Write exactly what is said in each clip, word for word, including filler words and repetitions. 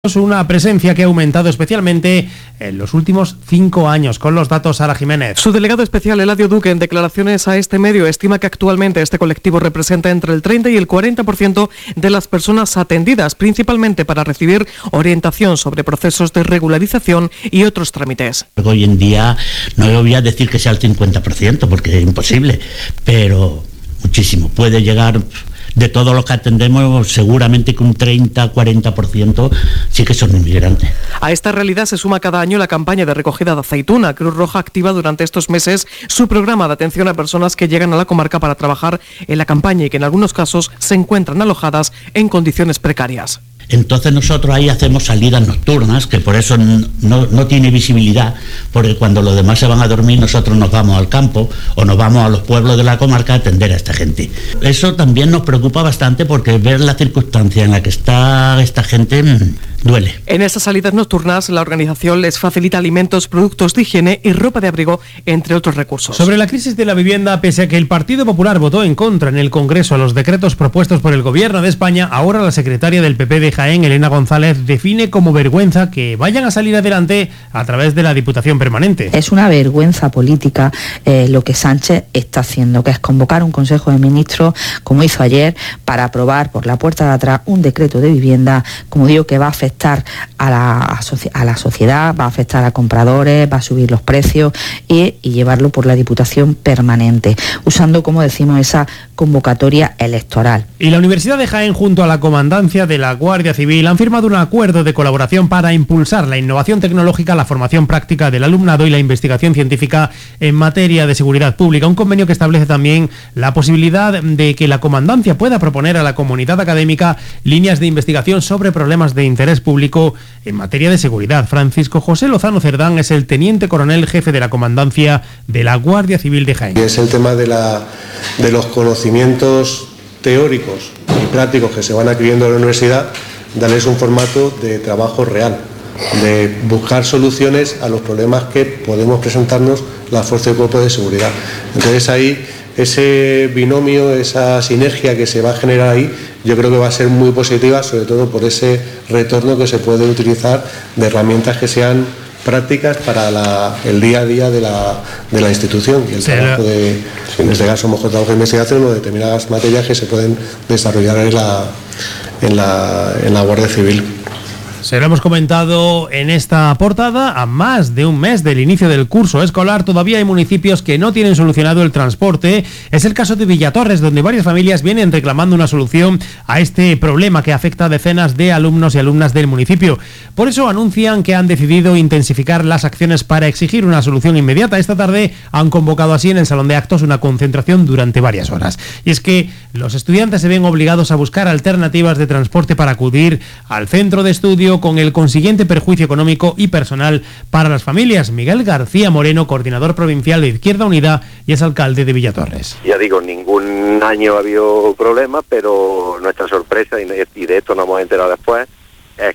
Una presencia que ha aumentado especialmente en los últimos cinco años. Con los datos, Sara Jiménez. Su delegado especial, Eladio Duque, en declaraciones a este medio, estima que actualmente este colectivo representa entre el treinta y el cuarenta por ciento de las personas atendidas, principalmente para recibir orientación sobre procesos de regularización y otros trámites. Hoy en día no voy a decir que sea el cincuenta por ciento, porque es imposible, pero muchísimo. Puede llegar... De todos los que atendemos, seguramente que un treinta a cuarenta por ciento sí que son inmigrantes. A esta realidad se suma cada año la campaña de recogida de aceituna. Cruz Roja activa durante estos meses su programa de atención a personas que llegan a la comarca para trabajar en la campaña y que en algunos casos se encuentran alojadas en condiciones precarias. Entonces nosotros ahí hacemos salidas nocturnas, que por eso no, no tiene visibilidad, porque cuando los demás se van a dormir nosotros nos vamos al campo o nos vamos a los pueblos de la comarca a atender a esta gente. Eso también nos preocupa bastante porque ver la circunstancia en la que está esta gente mmm, duele. En estas salidas nocturnas la organización les facilita alimentos, productos de higiene y ropa de abrigo, entre otros recursos. Sobre la crisis de la vivienda, pese a que el Partido Popular votó en contra en el Congreso a los decretos propuestos por el Gobierno de España, ahora la secretaria del P P de Jaén, Elena González, define como vergüenza que vayan a salir adelante a través de la Diputación Permanente. Es una vergüenza política eh, lo que Sánchez está haciendo, que es convocar un Consejo de Ministros, como hizo ayer, para aprobar por la puerta de atrás un decreto de vivienda, como digo, que va a afectar a la, a la sociedad, va a afectar a compradores, va a subir los precios y, y llevarlo por la Diputación Permanente, usando, como decimos, esa convocatoria electoral. Y la Universidad de Jaén, junto a la Comandancia de la Guardia Civil, han firmado un acuerdo de colaboración para impulsar la innovación tecnológica, la formación práctica del alumnado y la investigación científica en materia de seguridad pública. Un convenio que establece también la posibilidad de que la Comandancia pueda proponer a la comunidad académica líneas de investigación sobre problemas de interés público en materia de seguridad. Francisco José Lozano Cerdán es el teniente coronel jefe de la Comandancia de la Guardia Civil de Jaén. Es el tema de, la, de los conocimientos teóricos y prácticos que se van adquiriendo en la universidad, darles un formato de trabajo real, de buscar soluciones a los problemas que podemos presentarnos la fuerza y cuerpo de seguridad. Entonces ahí ese binomio, esa sinergia que se va a generar ahí, yo creo que va a ser muy positiva, sobre todo por ese retorno que se puede utilizar de herramientas que sean prácticas para la, el día a día de la, de la institución y el sí, trabajo de, en este caso, mejor trabajo de investigación o de determinadas materias que se pueden desarrollar en la, en la, en la Guardia Civil. Se lo hemos comentado en esta portada. A más de un mes del inicio del curso escolar, todavía hay municipios que no tienen solucionado el transporte. Es el caso de Villatorres, donde varias familias vienen reclamando una solución a este problema que afecta a decenas de alumnos y alumnas del municipio. Por eso anuncian que han decidido intensificar las acciones para exigir una solución inmediata. Esta tarde han convocado así en el Salón de Actos una concentración durante varias horas. Y es que los estudiantes se ven obligados a buscar alternativas de transporte para acudir al centro de estudio, con el consiguiente perjuicio económico y personal para las familias. Miguel García Moreno, coordinador provincial de Izquierda Unida y es alcalde de Villatorres. Ya digo, ningún año ha habido problema, pero nuestra sorpresa, y de esto nos hemos enterado después, es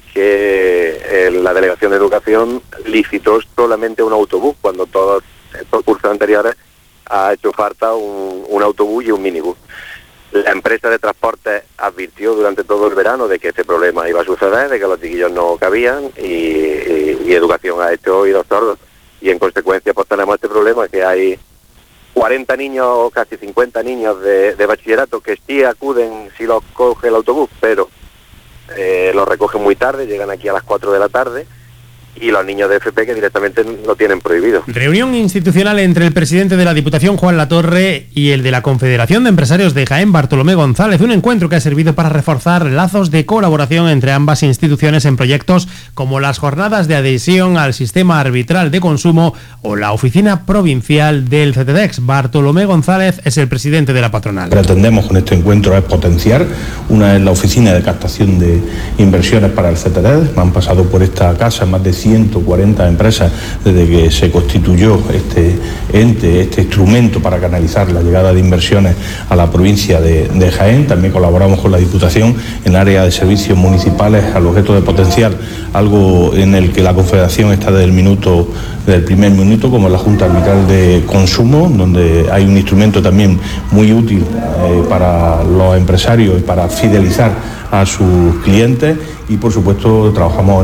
que la Delegación de Educación licitó solamente un autobús, cuando todos estos cursos anteriores ha hecho falta un, un autobús y un minibús. La empresa de transporte advirtió durante todo el verano de que este problema iba a suceder, de que los chiquillos no cabían y, y, y Educación ha hecho oídos sordos y en consecuencia pues tenemos este problema que hay cuarenta niños o casi cincuenta niños de, de bachillerato que sí acuden si los coge el autobús, pero eh, los recogen muy tarde, llegan aquí a las cuatro de la tarde. Y los niños de F P que directamente lo tienen prohibido. Reunión institucional entre el presidente de la Diputación, Juan Latorre, y el de la Confederación de Empresarios de Jaén, Bartolomé González. Un encuentro que ha servido para reforzar lazos de colaboración entre ambas instituciones en proyectos como las jornadas de adhesión al sistema arbitral de consumo o la oficina provincial del C T D E X. Bartolomé González es el presidente de la patronal. Pretendemos con este encuentro es potenciar. Una es la oficina de captación de inversiones para el C T D E X. Han pasado por esta casa más de ciento cuarenta empresas desde que se constituyó este ente, este instrumento para canalizar la llegada de inversiones a la provincia de, de Jaén. También colaboramos con la Diputación en área de servicios municipales al objeto de potenciar algo en el que la Confederación está desde el minuto, desde el primer minuto, como la Junta Arbitral de Consumo, donde hay un instrumento también muy útil eh, para los empresarios y para fidelizar a sus clientes, y por supuesto trabajamos